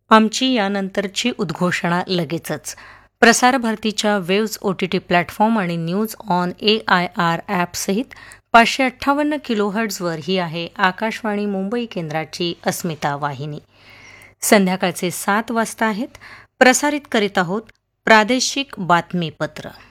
आमची यानंतरची उद्घोषणा लगेचच. प्रसार भारतीच्या वेव्ज OTT प्लॅटफॉर्म आणि न्यूज ऑन AIR ॲपसहित 558 किलोहर्ट्झवर ही आहे आकाशवाणी मुंबई केंद्राची अस्मिता वाहिनी. संध्याकाळचे 7 वाजता आहेत. प्रसारित करीत आहोत प्रादेशिक बातमीपत्र.